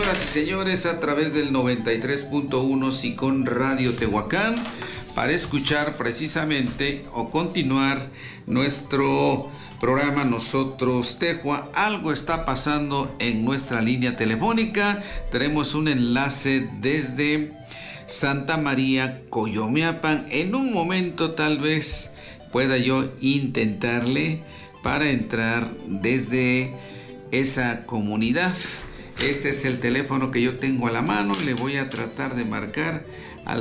señoras y señores, a través del 93.1 Sicón Radio Tehuacán, para escuchar precisamente o continuar nuestro programa Nosotros Tejua. Algo está pasando en nuestra línea telefónica. Tenemos un enlace desde Santa María, Coyomeapan. En un momento tal vez pueda yo intentarle para entrar desde esa comunidad. Este es el teléfono que yo tengo a la mano. Le voy a tratar de marcar al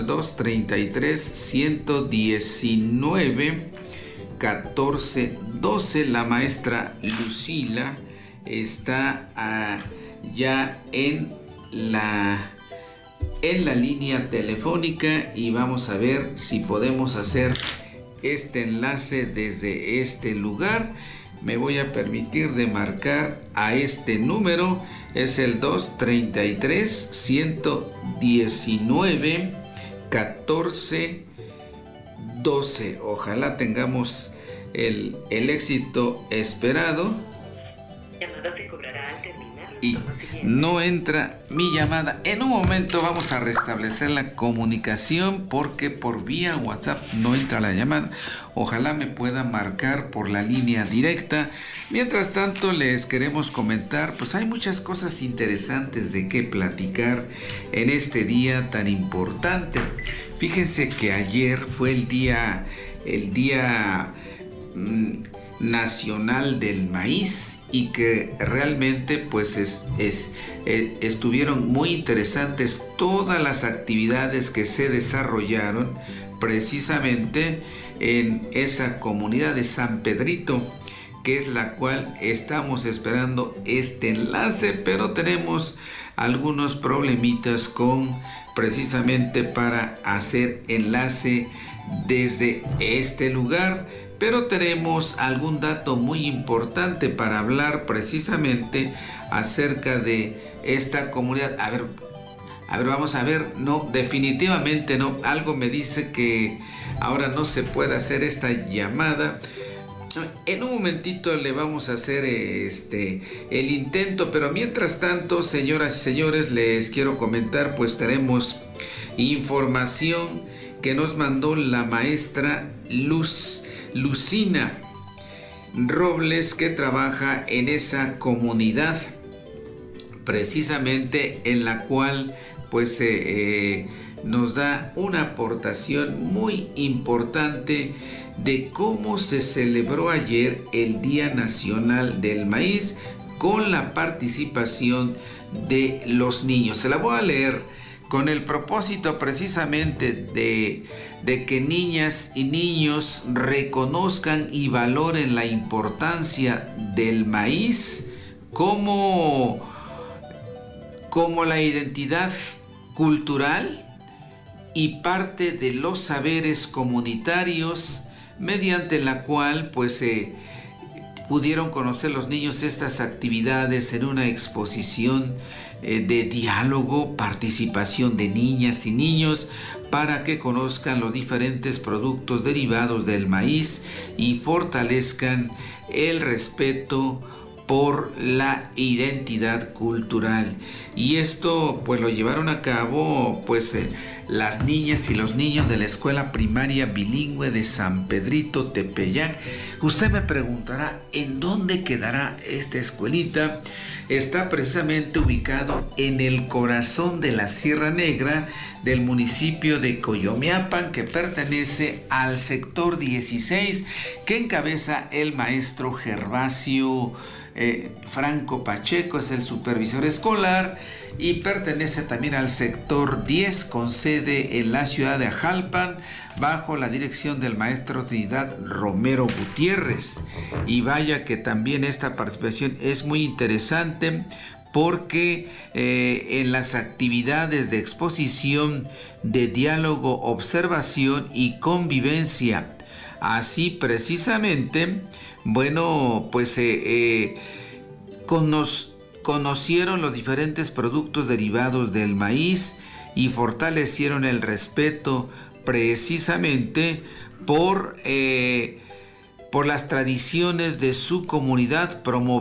233-119-1412. La maestra Lucila está ya en la línea telefónica y vamos a ver si podemos hacer este enlace desde este lugar. Me voy a permitir de marcar a este número. Es el 233-119-1412. Ojalá tengamos el éxito esperado. Llamada se cobrará al terminar. Y no entra mi llamada. En un momento vamos a restablecer la comunicación porque por vía WhatsApp no entra la llamada. Ojalá me pueda marcar por la línea directa. Mientras tanto les queremos comentar, pues hay muchas cosas interesantes de qué platicar en este día tan importante. Fíjense que ayer fue el día nacional del maíz y que realmente pues estuvieron muy interesantes todas las actividades que se desarrollaron precisamente en esa comunidad de San Pedrito, que es la cual estamos esperando este enlace, pero tenemos algunos problemitas con precisamente para hacer enlace desde este lugar. Pero tenemos algún dato muy importante para hablar precisamente acerca de esta comunidad. A ver, vamos a ver. No, definitivamente no. Algo me dice que ahora no se puede hacer esta llamada. En un momentito le vamos a hacer el intento, pero mientras tanto, señoras y señores, les quiero comentar, pues tenemos información que nos mandó la maestra Lucina Robles, que trabaja en esa comunidad, precisamente en la cual pues nos da una aportación muy importante de cómo se celebró ayer el Día Nacional del Maíz con la participación de los niños. Se la voy a leer con el propósito precisamente de que niñas y niños reconozcan y valoren la importancia del maíz como la identidad cultural y parte de los saberes comunitarios, mediante la cual pues pudieron conocer los niños estas actividades en una exposición de diálogo, participación de niñas y niños para que conozcan los diferentes productos derivados del maíz y fortalezcan el respeto por la identidad cultural. Y esto pues lo llevaron a cabo pues las niñas y los niños de la escuela primaria bilingüe de San Pedrito Tepeyac. Usted me preguntará, ¿en dónde quedará esta escuelita? Está precisamente ubicado en el corazón de la Sierra Negra del municipio de Coyomeapan, que pertenece al sector 16, que encabeza el maestro Gervasio Franco Pacheco, es el supervisor escolar, y pertenece también al sector 10 con sede en la ciudad de Ajalpan bajo la dirección del maestro Trinidad Romero Gutiérrez. Y vaya que también esta participación es muy interesante porque en las actividades de exposición, de diálogo, observación y convivencia, así precisamente, bueno, pues conocieron los diferentes productos derivados del maíz y fortalecieron el respeto precisamente por las tradiciones de su comunidad, promoviendo